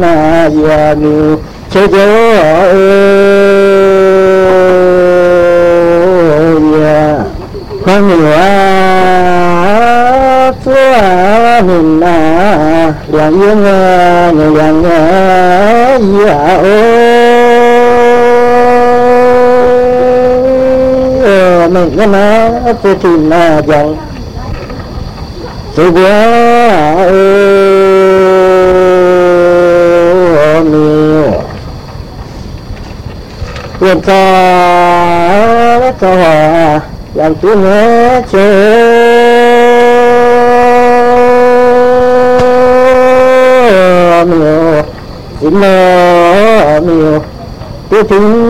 na ya mi che che ya con mi wa tua min na yang yang yang ya mình cái nó tôi tìm là dòng tôi quá nhiều quyền cho làm tôi nhớ chơi nhiều xin nhiều tôi tính